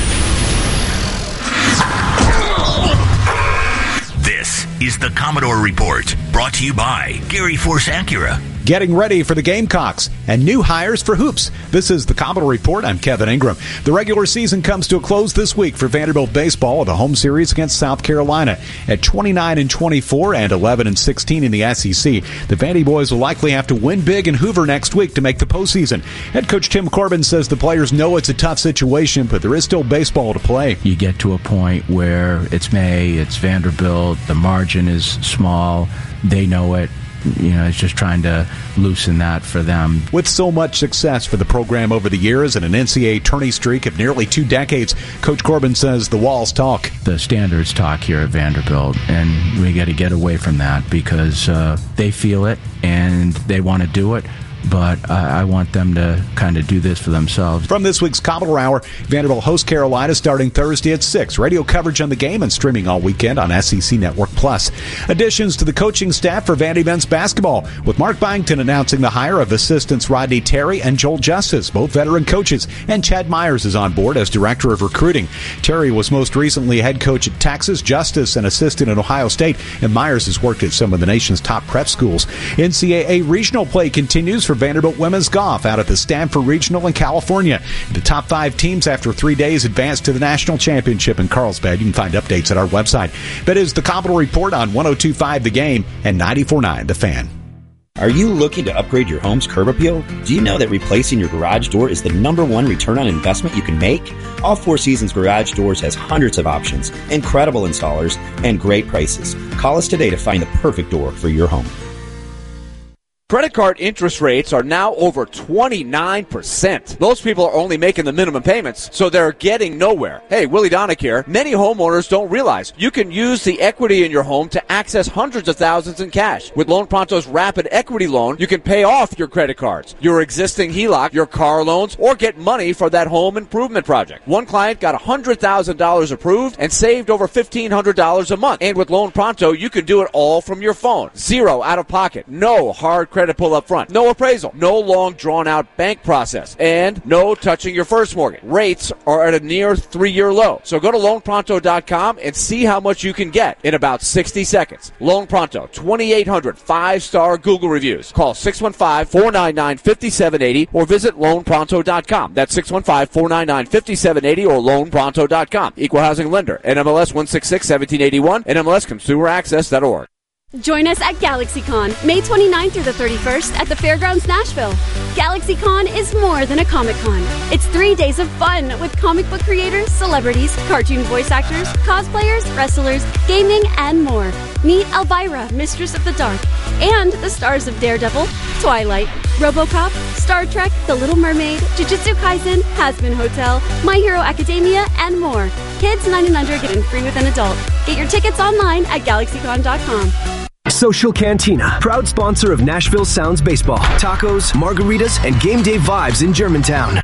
This is the Commodore Report, brought to you by Gary Force Acura. Getting ready for the Gamecocks and new hires for hoops. This is the Commodore Report. I'm Kevin Ingram. The regular season comes to a close this week for Vanderbilt baseball with a home series against South Carolina. At 29-24 and 11-16 in the SEC, the Vandy boys will likely have to win big in Hoover next week to make the postseason. Head coach Tim Corbin says the players know it's a tough situation, but there is still baseball to play. You get to a point where it's May, it's Vanderbilt, the margin is small, they know it. It's just trying to loosen that for them. With so much success for the program over the years and an NCAA tourney streak of nearly 2 decades, Coach Corbin says the walls talk. The standards talk here at Vanderbilt, and we got to get away from that because they feel it and they want to do it. But I want them to kind of do this for themselves. From this week's Commodore Hour, Vanderbilt hosts Carolina starting Thursday at 6. Radio coverage on the game and streaming all weekend on SEC Network Plus. Additions to the coaching staff for Vandy men's basketball, with Mark Byington announcing the hire of assistants Rodney Terry and Joel Justice, both veteran coaches, and Chad Myers is on board as director of recruiting. Terry was most recently head coach at Texas, Justice an assistant at Ohio State, and Myers has worked at some of the nation's top prep schools. NCAA regional play continues for Vanderbilt women's golf out at the Stanford Regional in California. The top 5 teams after 3 days advanced to the national championship in Carlsbad. You can find updates at our website. That is the Commodore Report on 102.5 The Game and 94.9 The Fan. Are you looking to upgrade your home's curb appeal? Do you know that replacing your garage door is the #1 return on investment you can make? All Four Seasons Garage Doors has hundreds of options, incredible installers, and great prices. Call us today to find the perfect door for your home. Credit card interest rates are now over 29%. Those people are only making the minimum payments, so they're getting nowhere. Hey, Willie Donick here. Many homeowners don't realize you can use the equity in your home to access hundreds of thousands in cash. With Loan Pronto's Rapid Equity Loan, you can pay off your credit cards, your existing HELOC, your car loans, or get money for that home improvement project. One client got $100,000 approved and saved over $1,500 a month. And with Loan Pronto, you can do it all from your phone. Zero out of pocket. No hard credit pull up front. No appraisal. No long drawn-out bank process. And no touching your first mortgage. Rates are at a near 3-year low. So go to loanpronto.com and see how much you can get in about 60 seconds. Loan Pronto, 2,800 5-star Google reviews. Call 615-499-5780 or visit loanpronto.com. That's 615-499-5780 or loanpronto.com. Equal housing lender. NMLS 166-1781. NMLSconsumeraccess.org. Join us at GalaxyCon, May 29th through the 31st at the Fairgrounds Nashville. GalaxyCon is more than a Comic-Con. It's 3 days of fun with comic book creators, celebrities, cartoon voice actors, cosplayers, wrestlers, gaming, and more. Meet Elvira, Mistress of the Dark, and the stars of Daredevil, Twilight, RoboCop, Star Trek, The Little Mermaid, Jujutsu Kaisen, Hazbin Hotel, My Hero Academia, and more. Kids 9 and under get in free with an adult. Get your tickets online at GalaxyCon.com. Social Cantina, proud sponsor of Nashville Sounds Baseball. Tacos, margaritas, and game day vibes in Germantown.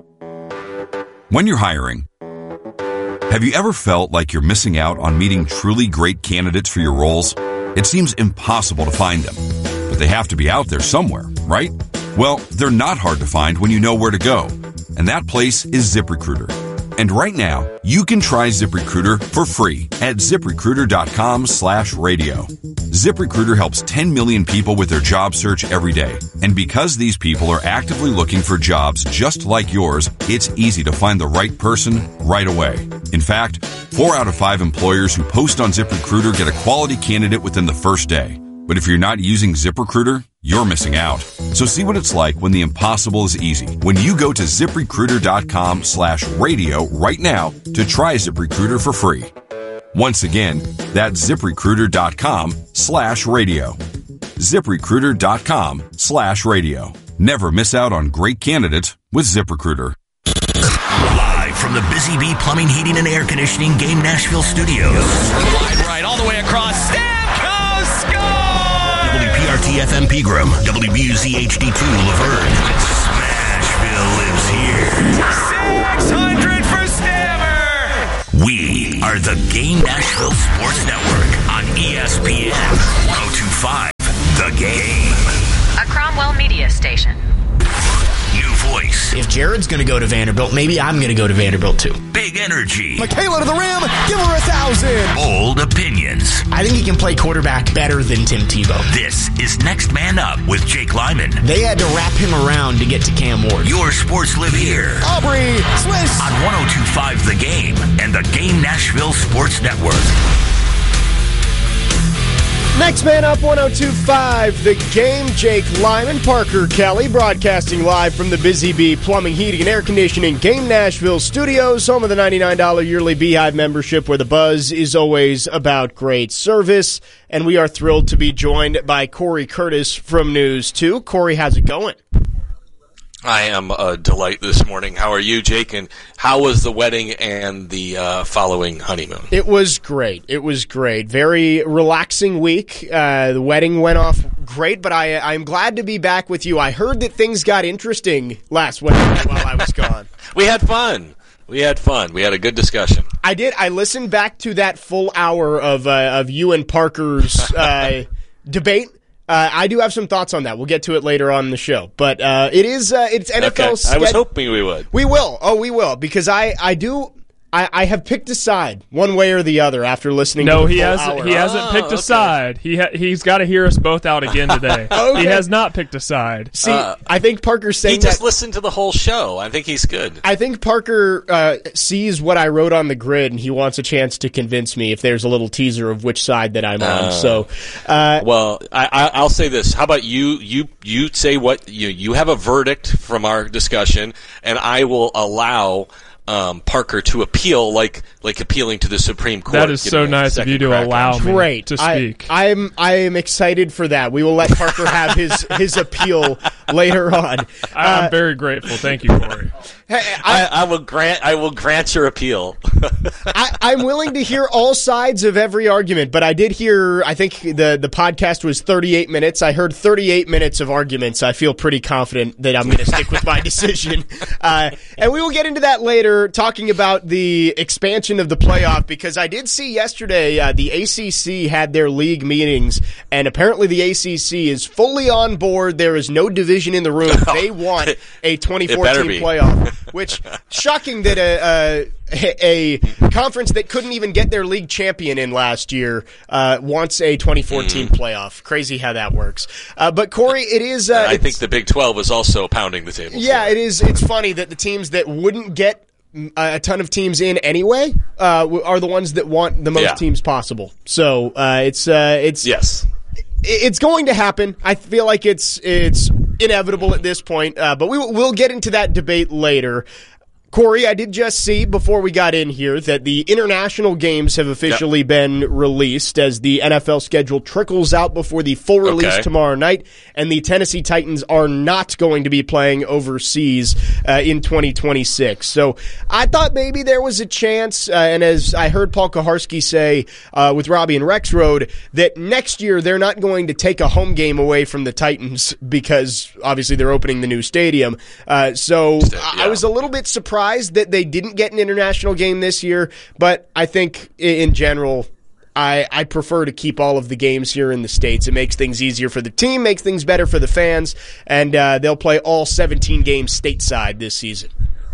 When you're hiring, have you ever felt like you're missing out on meeting truly great candidates for your roles? It seems impossible to find them, but they have to be out there somewhere, right? Well, they're not hard to find when you know where to go, and that place is ZipRecruiter. And right now, you can try ZipRecruiter for free at ZipRecruiter.com/radio. ZipRecruiter helps 10 million people with their job search every day. And because these people are actively looking for jobs just like yours, it's easy to find the right person right away. In fact, 4 out of 5 employers who post on ZipRecruiter get a quality candidate within the first day. But if you're not using ZipRecruiter, you're missing out. So see what it's like when the impossible is easy. When you go to ZipRecruiter.com/radio right now to try ZipRecruiter for free. Once again, that's ZipRecruiter.com/radio. ZipRecruiter.com/radio. Never miss out on great candidates with ZipRecruiter. Live from the Busy Bee Plumbing, Heating, and Air Conditioning Game Nashville studios. Wide right, all the way across. Stamkos score! WPRT-FM Pegram, WBUZ HD2 Laverne. Smashville lives here. 600 for Stammer! We are the Game Nashville Sports Network on ESPN 102.5 The Game. A Cromwell media station. New voice. If Jared's going to go to Vanderbilt, maybe I'm going to go to Vanderbilt too. Big energy. Michaela to the rim. Give her 1,000. Bold opinions. I think he can play quarterback better than Tim Tebow. This is Next Man Up with Jake Lyman. They had to wrap him around to get to Cam Ward. Your sports live here. Aubrey Swiss. On 102.5 The Game and the Game Nashville Sports Network. Next Man Up 102.5 The Game. Jake Lyman, Parker Kelly, broadcasting live from the Busy Bee Plumbing, Heating, and Air Conditioning Game Nashville studios, home of the $99 yearly Beehive membership, where the buzz is always about great service. And we are thrilled to be joined by Corey Curtis from News 2. Corey, how's it going? I am a delight this morning. How are you, Jake? And how was the wedding and the following honeymoon? It was great. It was great. Very relaxing week. The wedding went off great, but I'm glad to be back with you. I heard that things got interesting last Wednesday while I was gone. We had fun. We had a good discussion. I did. I listened back to that full hour of you and Parker's debate. I do have some thoughts on that. We'll get to it later on in the show. But it's NFL. Okay. I was hoping we would. We will. Oh, we will. Because I have picked a side one way or the other after listening to the full hour. He hasn't picked a side. He's got to hear us both out again today. Okay. He has not picked a side. See, I think Parker's saying he just listened to the whole show. I think he's good. I think Parker sees what I wrote on the grid, and he wants a chance to convince me if there's a little teaser of which side that I'm on. So, well, I'll say this. How about you say what you have a verdict from our discussion, and I will allow Parker to appeal like appealing to the Supreme Court. That is so nice of you to allow me to speak. I am excited for that. We will let Parker have his appeal later on. I'm very grateful. Thank you, Corey. I will grant your appeal. I'm willing to hear all sides of every argument, but I did hear, I think the podcast was 38 minutes. I heard 38 minutes of arguments. I feel pretty confident that I'm going to stick with my decision. And we will get into that later, talking about the expansion of the playoff, because I did see yesterday the ACC had their league meetings, and apparently the ACC is fully on board. There is no division in the room. They want a 2014 playoff. Which, shocking that a conference that couldn't even get their league champion in last year wants a 2014 playoff. Crazy how that works. But, Corey, it is... I think the Big 12 is also pounding the table. Yeah, it is. It's funny that the teams that wouldn't get a ton of teams in anyway are the ones that want the most teams possible. So it's yes. It's going to happen. I feel like it's inevitable at this point, but we'll get into that debate later. Corey, I did just see before we got in here that the international games have officially been released as the NFL schedule trickles out before the full release tomorrow night, and the Tennessee Titans are not going to be playing overseas in 2026. So I thought maybe there was a chance, and as I heard Paul Kaharski say with Robbie and Rexroad, that next year they're not going to take a home game away from the Titans because obviously they're opening the new stadium. I was a little bit surprised that they didn't get an international game this year, but I think in general, I prefer to keep all of the games here in the States. It makes things easier for the team, makes things better for the fans, and they'll play all 17 games stateside this season.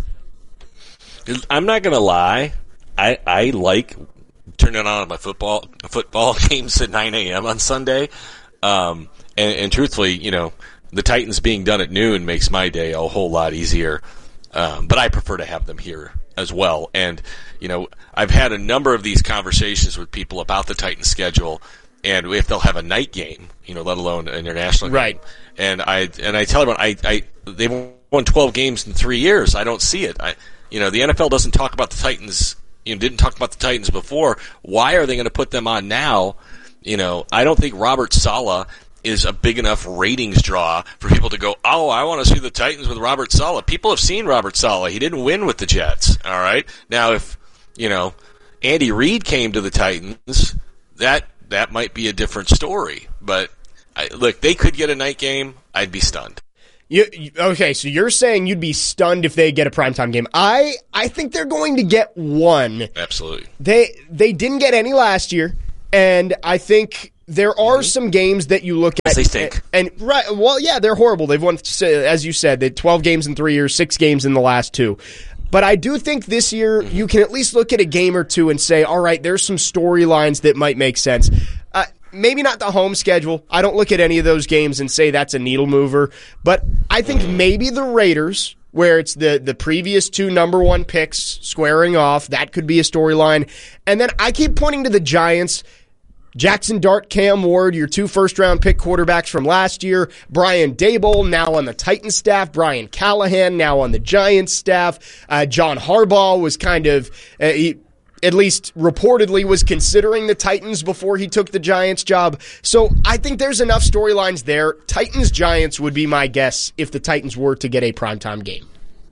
I'm not going to lie. I like turning on my football games at 9 a.m. on Sunday. And truthfully, the Titans being done at noon makes my day a whole lot easier. But I prefer to have them here as well. And, I've had a number of these conversations with people about the Titans schedule, and if they'll have a night game, let alone an international game. Right. And I tell everyone, they've won 12 games in 3 years. I don't see it. The NFL doesn't talk about the Titans. Didn't talk about the Titans before. Why are they going to put them on now? I don't think Robert Saleh is a big enough ratings draw for people to go, oh, I want to see the Titans with Robert Saleh. People have seen Robert Saleh. He didn't win with the Jets, all right? Now, if, Andy Reid came to the Titans, that might be a different story. But, look, they could get a night game. I'd be stunned. Okay, so you're saying you'd be stunned if they get a primetime game. I think they're going to get one. Absolutely. They didn't get any last year, and I think there are some games that you look at. They stink. And right, well, yeah, they're horrible. They've won, as you said, they 12 games in 3 years, 6 games in the last 2. But I do think this year you can at least look at a game or two and say, all right, there's some storylines that might make sense. Maybe not the home schedule. I don't look at any of those games and say that's a needle mover. But I think maybe the Raiders, where it's the previous 2 number 1 picks squaring off, that could be a storyline. And then I keep pointing to the Giants. Jackson Dart, Cam Ward, your 2 first-round pick quarterbacks from last year. Brian Daboll, now on the Titans staff. Brian Callahan, now on the Giants staff. John Harbaugh was kind of, at least reportedly, was considering the Titans before he took the Giants job. So I think there's enough storylines there. Titans-Giants would be my guess if the Titans were to get a primetime game.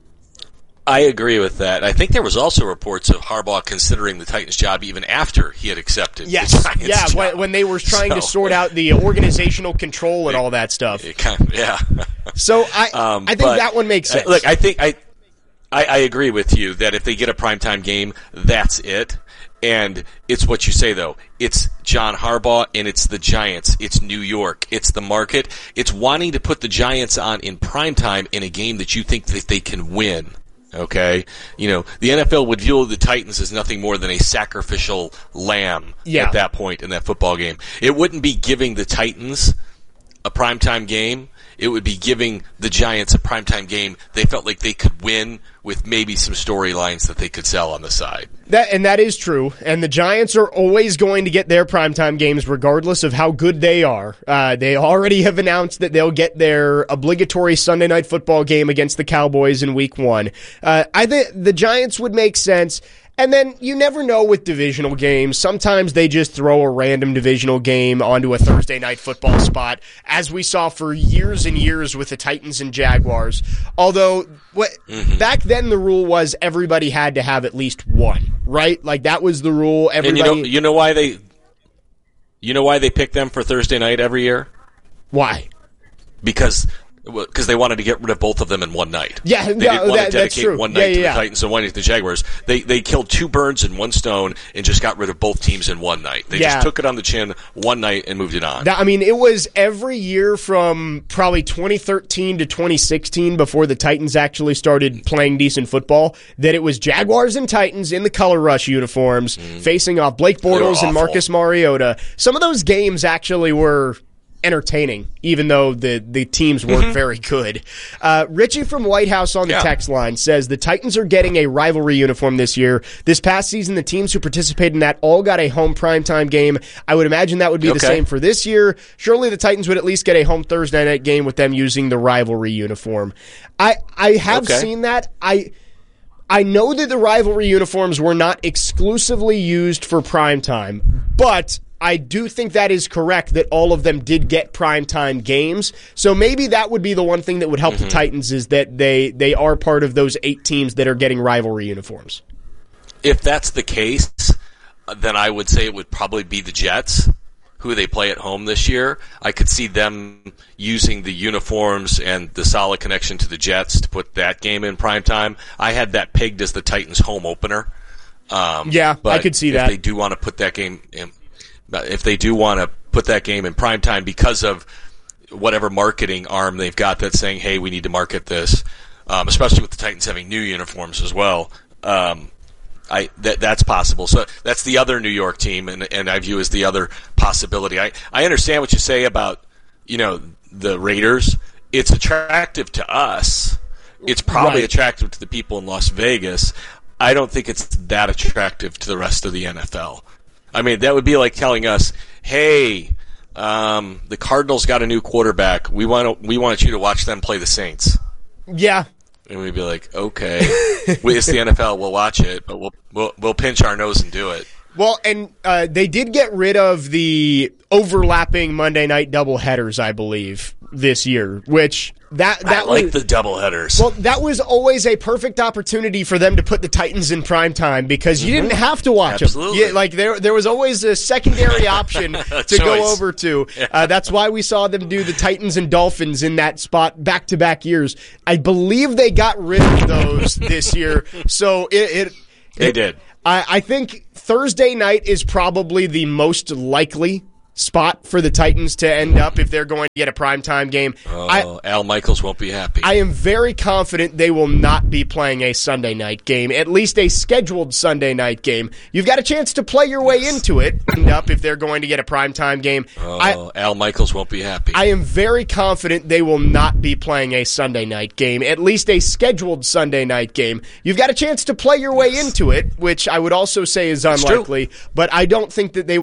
I agree with that. I think there was also reports of Harbaugh considering the Titans job even after he had accepted the Giants job. When they were trying to sort out the organizational control and all that stuff. Yeah. So I think that one makes sense. Look, I think I agree with you that if they get a primetime game, that's it. And it's what you say, though. It's John Harbaugh, and it's the Giants. It's New York. It's the market. It's wanting to put the Giants on in primetime in a game that you think that they can win. Okay? The NFL would view the Titans as nothing more than a sacrificial lamb at that point in that football game. It wouldn't be giving the Titans a primetime game. It would be giving the Giants a primetime game they felt like they could win with maybe some storylines that they could sell on the side. That is true. And the Giants are always going to get their primetime games regardless of how good they are. They already have announced that they'll get their obligatory Sunday night football game against the Cowboys in week 1. I think the Giants would make sense. And then you never know with divisional games. Sometimes they just throw a random divisional game onto a Thursday night football spot, as we saw for years and years with the Titans and Jaguars. Although back then the rule was everybody had to have at least one, right? Like that was the rule. Everybody. And you know why they pick them for Thursday night every year? Why? Because they wanted to get rid of both of them in one night. Yeah, they didn't want to that's dedicate true. one night to the Titans and one night to the Jaguars. They killed 2 birds in one stone and just got rid of both teams in one night. They just took it on the chin one night and moved it on. It was every year from probably 2013 to 2016 before the Titans actually started playing decent football that it was Jaguars and Titans in the color rush uniforms facing off Blake Bortles and Marcus Mariota. Some of those games actually were entertaining, even though the teams weren't very good. Richie from White House on the text line says the Titans are getting a rivalry uniform this year. This past season, the teams who participated in that all got a home primetime game. I would imagine that would be the same for this year. Surely the Titans would at least get a home Thursday night game with them using the rivalry uniform. I have seen that. I know that the rivalry uniforms were not exclusively used for primetime, but I do think that is correct that all of them did get primetime games. So maybe that would be the one thing that would help the Titans is that they are part of those 8 teams that are getting rivalry uniforms. If that's the case, then I would say it would probably be the Jets, who they play at home this year. I could see them using the uniforms and the solid connection to the Jets to put that game in primetime. I had that pegged as the Titans home opener. But I could see that. If they do want to put that game in, primetime because of whatever marketing arm they've got that's saying, hey, we need to market this, especially with the Titans having new uniforms as well, that's possible. So that's the other New York team, and I view as the other possibility. I understand what you say about, the Raiders. It's attractive to us. It's probably attractive to the people in Las Vegas. I don't think it's that attractive to the rest of the NFL. I mean, that would be like telling us, hey, the Cardinals got a new quarterback. We want you to watch them play the Saints. Yeah. And we'd be like, okay, it's the NFL. We'll watch it, but we'll pinch our nose and do it. Well, and they did get rid of the overlapping Monday night doubleheaders, I believe, this year, which I like the doubleheaders. Well, that was always a perfect opportunity for them to put the Titans in prime time because you didn't have to watch them. Yeah, like there was always a secondary option to go over to. That's why we saw them do the Titans and Dolphins in that spot back-to-back years. I believe they got rid of those this year, so they did. I think Thursday night is probably the most likely spot for the Titans to end up if they're going to get a primetime game. Al Michaels won't be happy. I am very confident they will not be playing a Sunday night game, at least a scheduled Sunday night game. You've got a chance to play your way into it, end up if they're going to get a primetime game. Al Michaels won't be happy. I am very confident they will not be playing a Sunday night game, at least a scheduled Sunday night game. You've got a chance to play your way into it, which I would also say is unlikely, but I don't think that they